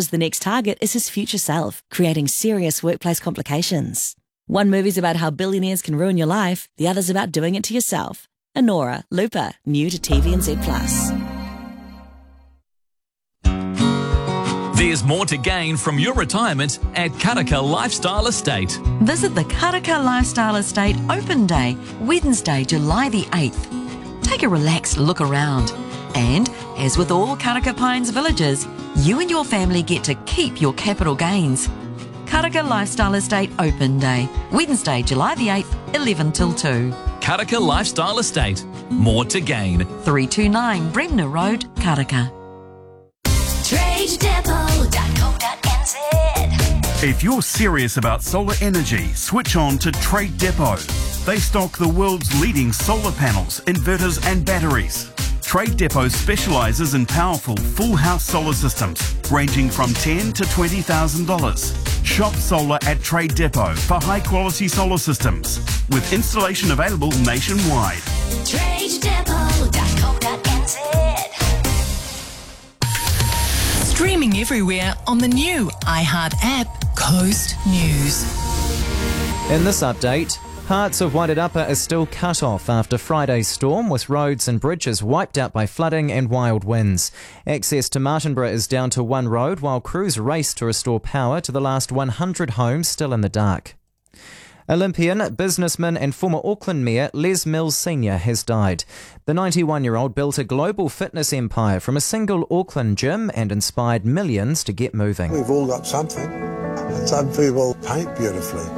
discovers the next target is his future self, creating serious workplace complications. One movie's about how billionaires can ruin your life, the other's about doing it to yourself. Anora, Looper, new to TVNZ+. There's more to gain from your retirement at Karaka Lifestyle Estate. Visit the Karaka Lifestyle Estate Open Day, Wednesday, July the 8th. Take a relaxed look around. And, as with all Karaka Pines villages, you and your family get to keep your capital gains. Karaka Lifestyle Estate Open Day, Wednesday, July the 8th, 11 till 2. Karaka Lifestyle Estate. More to gain. 329 Bremner Road, Karaka. TradeDepot.co.nz. If you're serious about solar energy, switch on to Trade Depot. They stock the world's leading solar panels, inverters and batteries. Trade Depot specialises in powerful full house solar systems ranging from $10,000 to $20,000. Shop solar at Trade Depot for high quality solar systems with installation available nationwide. TradeDepot.co.nz. Streaming everywhere on the new iHeart app, Coast News. In this update, parts of Wairarapa are still cut off after Friday's storm, with roads and bridges wiped out by flooding and wild winds. Access to Martinborough is down to one road, while crews race to restore power to the last 100 homes still in the dark. Olympian, businessman and former Auckland Mayor Les Mills Sr. has died. The 91-year-old built a global fitness empire from a single Auckland gym and inspired millions to get moving. We've all got something. Some people paint beautifully,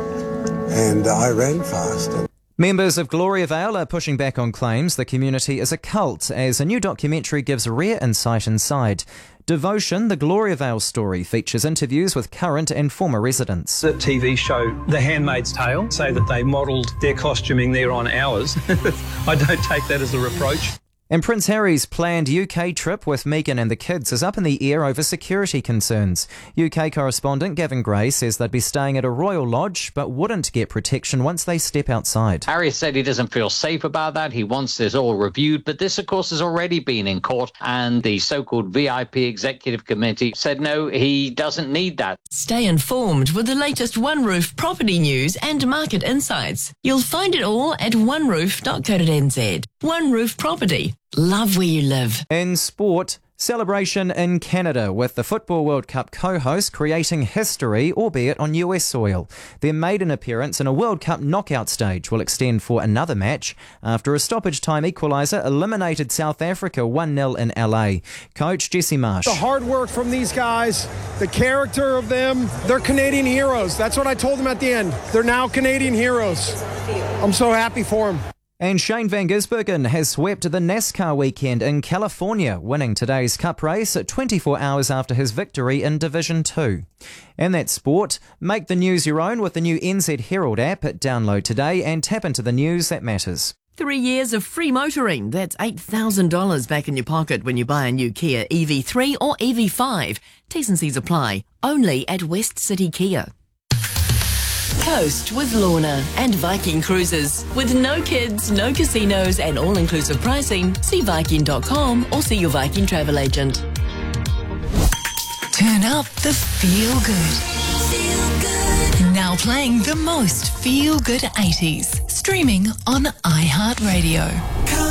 and I ran fast. Members of Gloriavale are pushing back on claims the community is a cult, as a new documentary gives rare insight inside. Devotion, the Gloriavale story, features interviews with current and former residents. The TV show The Handmaid's Tale say that they modelled their costuming there on ours. I don't take that as a reproach. And Prince Harry's planned UK trip with Meghan and the kids is up in the air over security concerns. UK correspondent Gavin Gray says they'd be staying at a royal lodge but wouldn't get protection once they step outside. Harry said he doesn't feel safe about that. He wants this all reviewed, but this, of course, has already been in court, and the so-called VIP Executive Committee said no, he doesn't need that. Stay informed with the latest OneRoof property news and market insights. You'll find it all at oneroof.co.nz. OneRoof Property. Love where you live. In sport, celebration in Canada with the Football World Cup co-host creating history, albeit on US soil. Their maiden appearance in a World Cup knockout stage will extend for another match after a stoppage time equaliser eliminated South Africa 1-0 in LA. Coach Jesse Marsh. The hard work from these guys, the character of them, they're Canadian heroes. That's what I told them at the end. They're now Canadian heroes. I'm so happy for them. And Shane Van Gisbergen has swept the NASCAR weekend in California, winning today's Cup race 24 hours after his victory in Division 2. And that's sport. Make the news your own with the new NZ Herald app. Download today and tap into the news that matters. 3 years of free motoring. That's $8,000 back in your pocket when you buy a new Kia EV3 or EV5. T's and C's apply. Only at West City Kia. Coast with Lorna and Viking Cruises. With no kids, no casinos and all-inclusive pricing, see Viking.com or see your Viking travel agent. Turn up the feel-good. Now playing the most feel-good 80s. Streaming on iHeartRadio.